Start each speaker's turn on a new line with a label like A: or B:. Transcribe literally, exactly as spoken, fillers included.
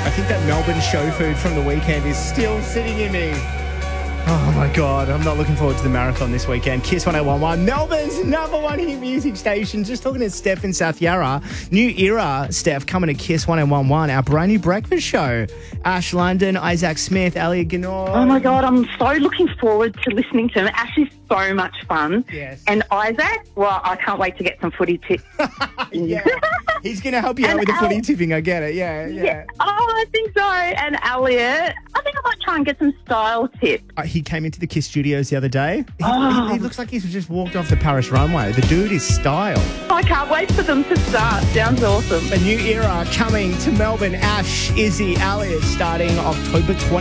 A: I think that Melbourne show food from the weekend is still sitting in me. Oh, my God. I'm not looking forward to the marathon this weekend. Kiss one oh one one, Melbourne's number one hit music station. Just talking to Steph in South Yarra. New era, Steph, coming to Kiss one oh one one, our brand new breakfast show. Ash London, Isaac Smith, Elliot Gennor.
B: Oh, my God. I'm so looking forward to listening to him. Ash is so much fun.
A: Yes.
B: And Isaac, well, I can't wait to get some footy tips.
A: Yeah. He's going to help you out
B: And
A: with the
B: Al-
A: footy tipping. I get it. Yeah, yeah.
B: Yeah. Oh, I think so. And Elliot, I think I might try and get some style tips.
A: Uh, He came into the Kiss studios the other day. He,
B: Oh.
A: he, he looks like he's just walked off the Paris runway. The dude is style.
B: I can't wait for them to start. Sounds awesome.
A: A new era coming to Melbourne. Ash, Izzy, Elliot starting October twentieth.